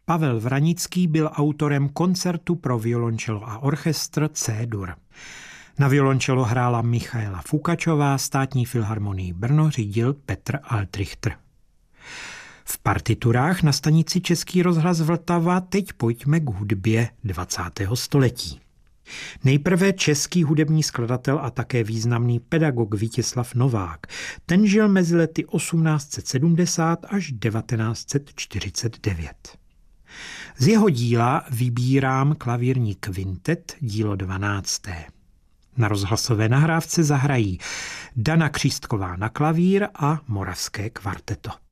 Pavel Vranický byl autorem koncertu pro violončelo a orchestr C-dur. Na violončelo hrála Michaela Fukačová, Státní filharmonii Brno řídil Petr Altrichter. V partiturách na stanici Český rozhlas Vltava teď pojďme k hudbě 20. století. Nejprve český hudební skladatel a také významný pedagog Vítězslav Novák. Ten žil mezi lety 1870 až 1949. Z jeho díla vybírám klavírní kvintet, dílo 12. Na rozhlasové nahrávce zahrají Dana Křístková na klavír a Moravské kvarteto.